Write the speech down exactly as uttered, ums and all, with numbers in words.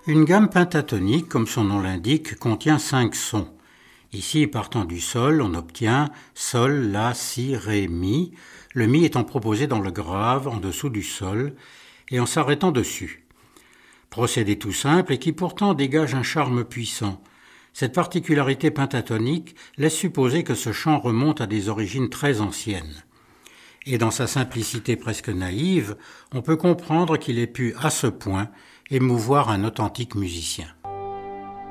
Une gamme pentatonique, comme son nom l'indique, contient cinq sons. Ici, partant du sol, on obtient sol, la, si, ré, mi, le mi étant proposé dans le grave en dessous du sol et en s'arrêtant dessus. Procédé tout simple et qui pourtant dégage un charme puissant. Cette particularité pentatonique laisse supposer que ce chant remonte à des origines très anciennes. Et dans sa simplicité presque naïve, on peut comprendre qu'il ait pu, à ce point, émouvoir un authentique musicien.